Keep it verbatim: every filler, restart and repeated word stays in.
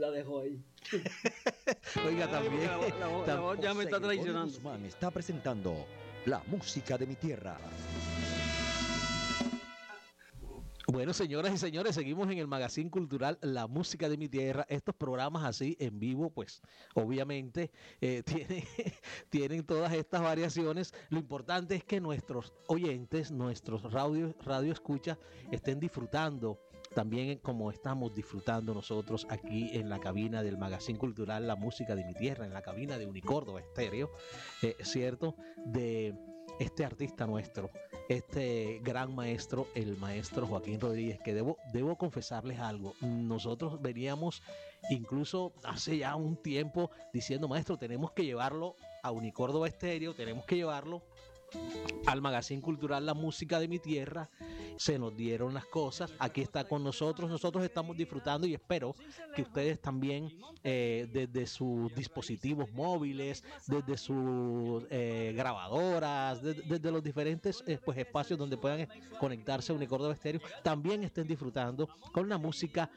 la dejó ahí. Oiga, también. La, voz- la voz- la voz ya me está José Gregorio traicionando. Guzmán está presentando la música de mi tierra. Bueno, señoras y señores, seguimos en el Magazine Cultural La Música de mi Tierra. Estos programas así en vivo, pues obviamente eh, tienen, tienen todas estas variaciones. Lo importante es que nuestros oyentes, nuestros radio, radio escuchas, estén disfrutando también como estamos disfrutando nosotros aquí en la cabina del Magazine Cultural La Música de mi Tierra, en la cabina de Unicórdoba Estéreo, eh, ¿cierto? De este artista nuestro, este gran maestro, el maestro Joaquín Rodríguez, que debo, debo confesarles algo. Nosotros veníamos incluso hace ya un tiempo diciendo, maestro, tenemos que llevarlo a Unicórdoba Estéreo, tenemos que llevarlo al Magazine Cultural La Música de mi Tierra. Se nos dieron las cosas, aquí está con nosotros, nosotros estamos disfrutando y espero que ustedes también eh, desde sus dispositivos móviles, desde sus eh, grabadoras, desde, desde los diferentes eh, pues, espacios donde puedan conectarse a Unicórdoba Estéreo, también estén disfrutando con la música